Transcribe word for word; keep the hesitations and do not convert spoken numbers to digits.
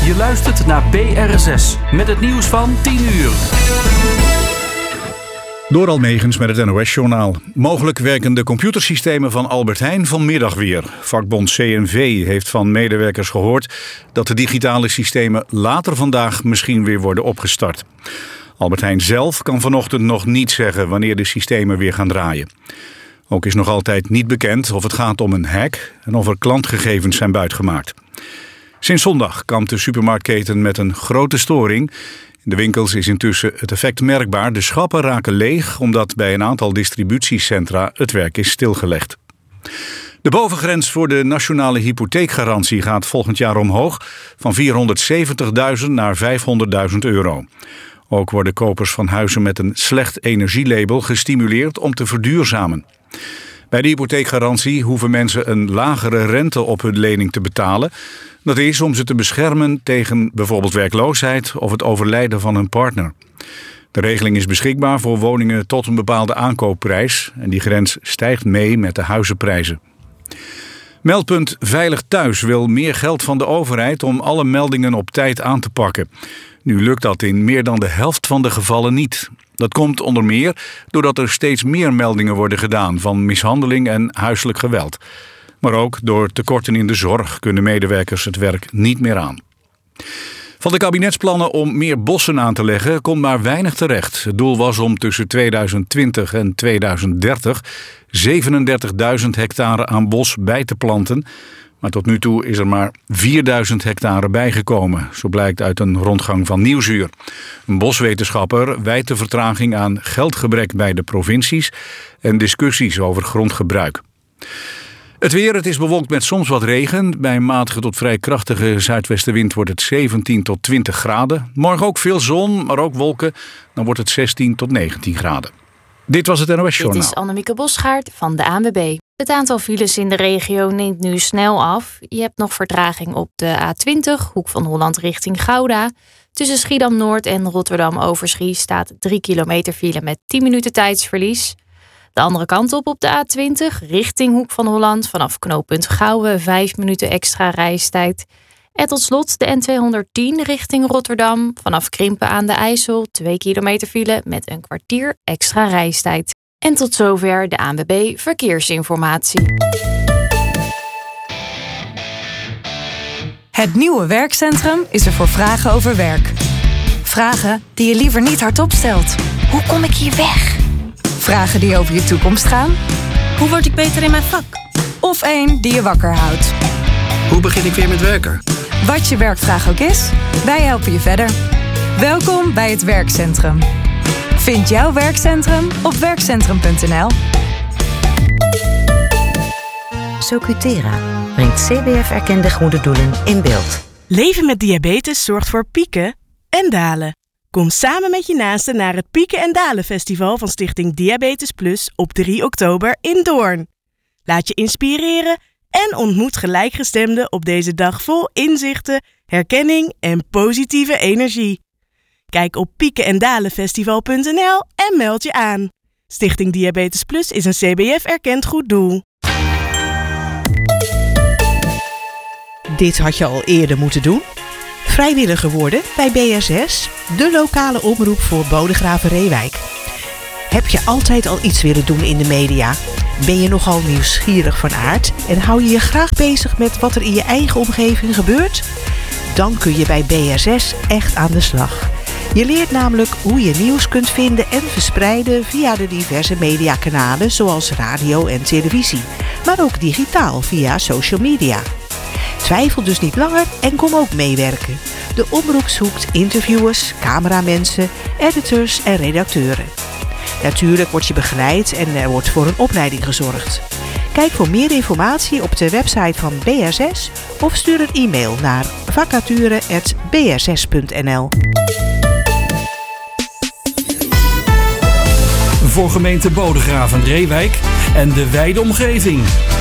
Je luistert naar B R S S met het nieuws van tien uur. Door Almegens met het N O S-journaal. Mogelijk werken de computersystemen van Albert Heijn vanmiddag weer. Vakbond C N V heeft van medewerkers gehoord dat de digitale systemen later vandaag misschien weer worden opgestart. Albert Heijn zelf kan vanochtend nog niet zeggen wanneer de systemen weer gaan draaien. Ook is nog altijd niet bekend of het gaat om een hack en of er klantgegevens zijn buitgemaakt. Sinds zondag kampt de supermarktketen met een grote storing. In de winkels is intussen het effect merkbaar. De schappen raken leeg omdat bij een aantal distributiecentra het werk is stilgelegd. De bovengrens voor de nationale hypotheekgarantie gaat volgend jaar omhoog van vierhonderdzeventigduizend naar vijfhonderdduizend euro. Ook worden kopers van huizen met een slecht energielabel gestimuleerd om te verduurzamen. Bij de hypotheekgarantie hoeven mensen een lagere rente op hun lening te betalen. Dat is om ze te beschermen tegen bijvoorbeeld werkloosheid of het overlijden van hun partner. De regeling is beschikbaar voor woningen tot een bepaalde aankoopprijs en die grens stijgt mee met de huizenprijzen. Meldpunt Veilig Thuis wil meer geld van de overheid om alle meldingen op tijd aan te pakken. Nu lukt dat in meer dan de helft van de gevallen niet. Dat komt onder meer doordat er steeds meer meldingen worden gedaan van mishandeling en huiselijk geweld. Maar ook door tekorten in de zorg kunnen medewerkers het werk niet meer aan. Van de kabinetsplannen om meer bossen aan te leggen komt maar weinig terecht. Het doel was om tussen tweeduizend twintig en tweeduizend dertig zevenendertigduizend hectare aan bos bij te planten. Maar tot nu toe is er maar vierduizend hectare bijgekomen. Zo blijkt uit een rondgang van Nieuwsuur. Een boswetenschapper wijt de vertraging aan geldgebrek bij de provincies en discussies over grondgebruik. Het weer, het is bewolkt met soms wat regen. Bij een matige tot vrij krachtige zuidwestenwind wordt het zeventien tot twintig graden. Morgen ook veel zon, maar ook wolken. Dan wordt het zestien tot negentien graden. Dit was het N O S-journaal. Dit is Annemieke Bosgaard van de A N W B. Het aantal files in de regio neemt nu snel af. Je hebt nog vertraging op de A twintig, Hoek van Holland richting Gouda. Tussen Schiedam-Noord en Rotterdam-Overschie staat drie kilometer file met tien minuten tijdsverlies. De andere kant op op de A twintig, richting Hoek van Holland, vanaf knooppunt Gouwen, vijf minuten extra reistijd. En tot slot de N tweehonderdtien richting Rotterdam, vanaf Krimpen aan de IJssel, twee kilometer file met een kwartier extra reistijd. En tot zover de A N W B Verkeersinformatie. Het nieuwe werkcentrum is er voor vragen over werk. Vragen die je liever niet hardop stelt. Hoe kom ik hier weg? Vragen die over je toekomst gaan. Hoe word ik beter in mijn vak? Of één die je wakker houdt. Hoe begin ik weer met werken? Wat je werkvraag ook is, wij helpen je verder. Welkom bij het werkcentrum. Vind jouw werkcentrum op werkcentrum punt n l. Socutera brengt C B F-erkende goede doelen in beeld. Leven met diabetes zorgt voor pieken en dalen. Kom samen met je naasten naar het Pieken en Dalen Festival van Stichting Diabetes Plus op drie oktober in Doorn. Laat je inspireren en ontmoet gelijkgestemden op deze dag vol inzichten, herkenning en positieve energie. Kijk op pieken en dalen festival punt n l en meld je aan. Stichting Diabetes Plus is een C B F-erkend goed doel. Dit had je al eerder moeten doen. Vrijwilliger worden bij B S S, de lokale omroep voor Bodegraven-Reewijk. Heb je altijd al iets willen doen in de media? Ben je nogal nieuwsgierig van aard en hou je je graag bezig met wat er in je eigen omgeving gebeurt? Dan kun je bij B S S echt aan de slag. Je leert namelijk hoe je nieuws kunt vinden en verspreiden via de diverse mediakanalen zoals radio en televisie, maar ook digitaal via social media. Twijfel dus niet langer en kom ook meewerken. De omroep zoekt interviewers, cameramensen, editors en redacteuren. Natuurlijk word je begeleid en er wordt voor een opleiding gezorgd. Kijk voor meer informatie op de website van B S S of stuur een e-mail naar vacature apenstaartje b s s punt n l. Voor gemeente Bodegraven-Reewijk en de wijde omgeving.